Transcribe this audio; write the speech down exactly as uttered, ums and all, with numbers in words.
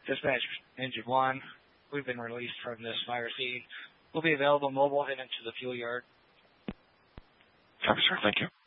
Dispatch Engine one, we've been released from this fire scene. We'll be available mobile and into the fuel yard. Copy, sir. Thank you.